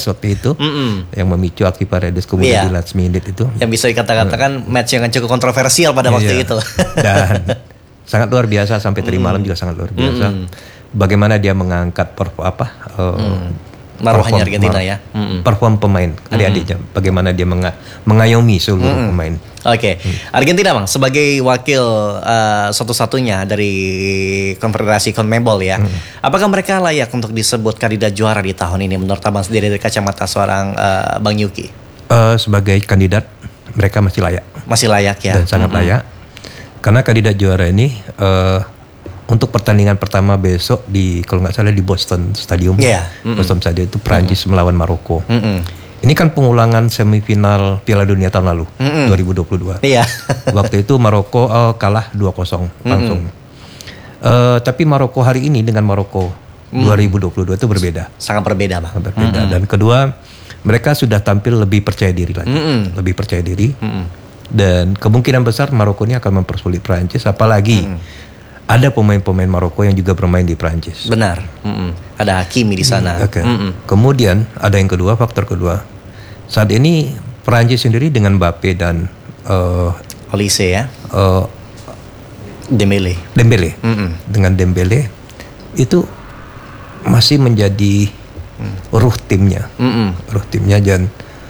waktu itu yang memicu Aki Paredes kemudian di last minute itu. Yang bisa dikatakan match yang cukup kontroversial pada waktu itu. Dan sangat luar biasa sampai tadi malam juga sangat luar biasa. Bagaimana dia mengangkat maruahnya Argentina ya. Perform pemain adik-adiknya. Bagaimana dia mengayomi seluruh pemain. Oke. Argentina Bang sebagai wakil satu-satunya dari Konfederasi CONMEBOL ya. Apakah mereka layak untuk disebut kandidat juara di tahun ini menurut Abang sendiri dari kacamata seorang Bang Yuki? Sebagai kandidat mereka masih layak. Masih layak ya. Dan sangat layak. Karena kandidat juara ini untuk pertandingan pertama besok di kalau nggak salah di Boston Stadium. Boston Stadium itu Prancis melawan Maroko. Ini kan pengulangan semifinal Piala Dunia tahun lalu 2022. Waktu itu Maroko kalah 2-0 langsung. Tapi Maroko hari ini dengan Maroko 2022 itu berbeda. Sangat berbeda, Bang. Sangat berbeda. Dan kedua, mereka sudah tampil lebih percaya diri lagi. Lebih percaya diri. Dan kemungkinan besar Maroko ini akan mempersulit Prancis, apalagi ada pemain-pemain Maroko yang juga bermain di Prancis. Benar. Ada Hakimi di sana. Kemudian ada yang kedua, faktor kedua. Saat ini Prancis sendiri dengan Mbappe dan Olise ya. Dembele. Dengan Dembele itu masih menjadi ruh timnya. Ruh timnya dan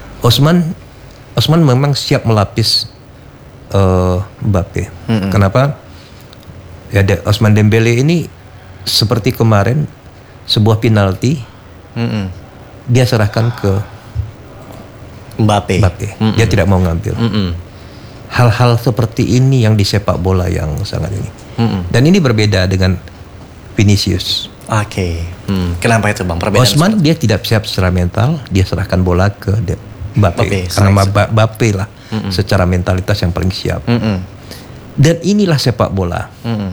Osman memang siap melapis Mbappe. Kenapa? Ya, Ousmane Dembele ini seperti kemarin sebuah penalti dia serahkan ke Mbappe. Dia tidak mau ngambil. Hal-hal seperti ini yang di sepak bola yang sangat ini. Dan ini berbeda dengan Vinicius. Kenapa itu Bang? Ousmane dia tidak siap secara mental, dia serahkan bola ke Mbappe. Karena Mbappe lah secara mentalitas yang paling siap. Dan inilah sepak bola.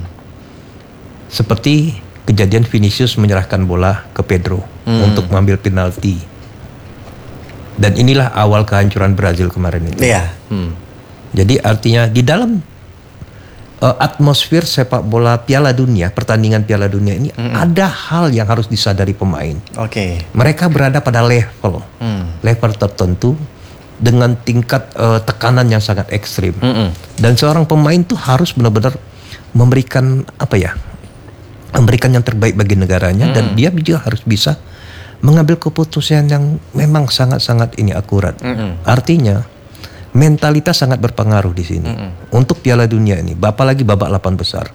Seperti kejadian Vinicius menyerahkan bola ke Pedro untuk mengambil penalti. Dan inilah awal kehancuran Brazil kemarin itu. Jadi artinya di dalam atmosfer sepak bola Piala Dunia, pertandingan Piala Dunia ini ada hal yang harus disadari pemain. Mereka berada pada level tertentu dengan tingkat tekanan yang sangat ekstrim. Dan seorang pemain tuh harus benar-benar memberikan memberikan yang terbaik bagi negaranya dan dia juga harus bisa mengambil keputusan yang memang sangat-sangat akurat. Artinya mentalitas sangat berpengaruh di sini untuk Piala Dunia ini, apalagi babak 8 besar.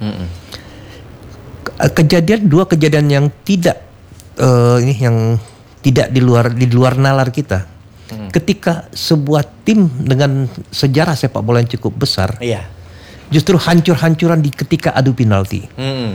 Dua kejadian yang tidak yang tidak di luar nalar kita. Ketika sebuah tim dengan sejarah sepak bola yang cukup besar, justru hancur-hancuran ketika adu penalti.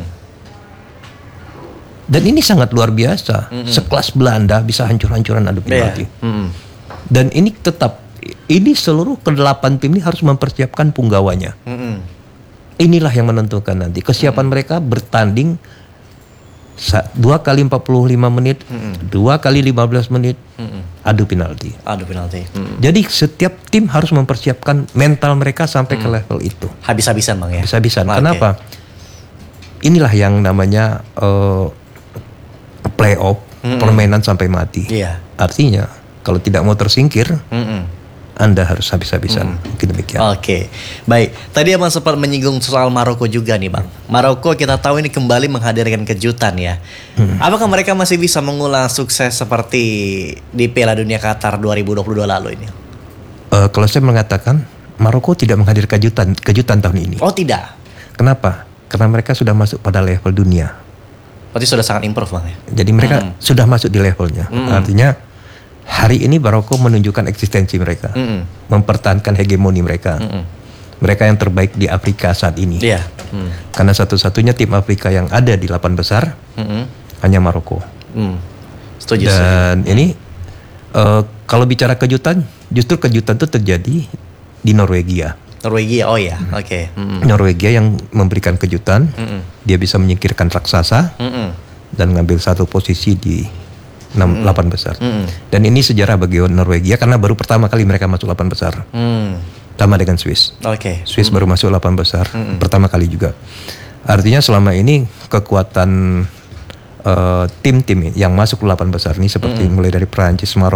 Dan ini sangat luar biasa. Sekelas Belanda bisa hancur-hancuran adu penalti. Dan ini seluruh ke-8 tim ini harus mempersiapkan punggawanya. Inilah yang menentukan nanti kesiapan mereka bertanding 2 kali 45 menit, 2 kali 15 menit, adu penalti. Jadi setiap tim harus mempersiapkan mental mereka sampai ke level itu. Habis-habisan Bang ya? Habis-habisan. Kenapa? Inilah yang namanya playoff, permainan sampai mati. Artinya kalau tidak mau tersingkir, Anda harus habis-habisan. Mungkin demikian. Baik. Tadi Abang sempat menyinggung soal Maroko juga nih Bang. Maroko kita tahu ini kembali menghadirkan kejutan ya. Apakah mereka masih bisa mengulang sukses seperti di Piala Dunia Qatar 2022 lalu ini? Kalau saya mengatakan Maroko tidak menghadirkan kejutan tahun ini. Oh tidak? Kenapa? Karena mereka sudah masuk pada level dunia. Berarti sudah sangat improve Bang ya? Jadi mereka sudah masuk di levelnya. Artinya hari ini Maroko menunjukkan eksistensi mereka, mempertahankan hegemoni mereka. Mereka yang terbaik di Afrika saat ini. Karena satu-satunya tim Afrika yang ada di 8 besar hanya Maroko. Setuju. Dan ini kalau bicara kejutan, justru kejutan itu terjadi di Norwegia. Norwegia yang memberikan kejutan. Dia bisa menyingkirkan raksasa dan mengambil satu posisi di 8 besar. Dan ini sejarah bagi Norwegia karena baru pertama kali mereka masuk 8 besar. Sama dengan Swiss. Swiss baru masuk 8 besar pertama kali juga. Artinya selama ini kekuatan tim-tim yang masuk 8 besar ini seperti mulai dari Prancis, Maroko,